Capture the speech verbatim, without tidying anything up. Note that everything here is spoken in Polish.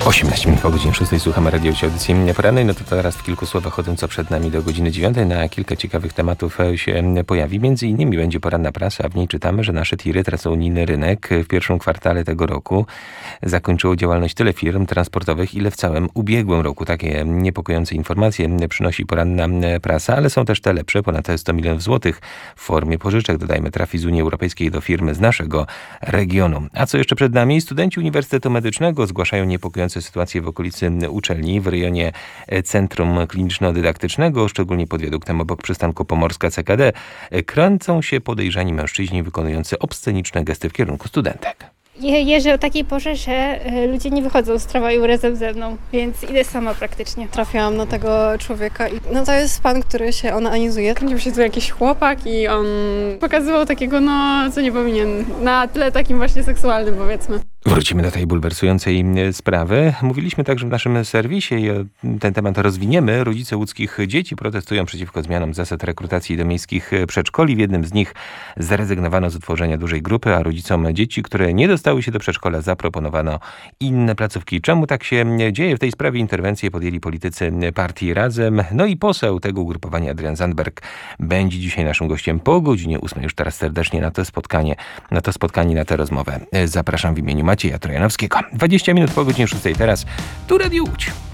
osiemnaście minut po godzinie szóstej słuchamy radiowej audycji porannej. No to teraz w kilku słowach o tym, co przed nami do godziny dziewiątej. Na kilka ciekawych tematów się pojawi. Między innymi będzie poranna prasa, a w niej czytamy, że nasze tiry tracą unijny rynek. W pierwszym kwartale tego roku zakończyło działalność tyle firm transportowych, ile w całym ubiegłym roku. Takie niepokojące informacje przynosi poranna prasa, ale są też te lepsze. Ponad sto milionów złotych w formie pożyczek, dodajmy, trafi z Unii Europejskiej do firmy z naszego regionu. A co jeszcze przed nami? Studenci Uniwersytetu Medycznego zgłaszają niepokojące sytuacje w okolicy uczelni, w rejonie Centrum Kliniczno-Dydaktycznego, szczególnie pod wiaduktem obok przystanku Pomorska C K D. Kręcą się podejrzani mężczyźni wykonujący obsceniczne gesty w kierunku studentek. Je, jeżdżę o takiej porze, że ludzie nie wychodzą z tramwaju razem ze mną, więc idę sama praktycznie. Trafiłam na tego człowieka i no to jest pan, który się onanizuje. Kręcił się tu jakiś chłopak i on pokazywał takiego, no co nie powinien, na tle takim właśnie seksualnym, powiedzmy. Wrócimy do tej bulwersującej sprawy. Mówiliśmy także w naszym serwisie i ten temat rozwiniemy. Rodzice łódzkich dzieci protestują przeciwko zmianom zasad rekrutacji do miejskich przedszkoli. W jednym z nich zrezygnowano z utworzenia dużej grupy, a rodzicom dzieci, które nie dostały się do przedszkola, zaproponowano inne placówki. Czemu tak się dzieje? W tej sprawie interwencję podjęli politycy partii Razem. No i poseł tego ugrupowania Adrian Zandberg będzie dzisiaj naszym gościem po godzinie ósmej. Już teraz serdecznie na to spotkanie, na to spotkanie, na tę rozmowę zapraszam w imieniu Macieja Trojanowskiego. dwadzieścia minut po godzinie szóstej teraz. Tu Radio Łódź.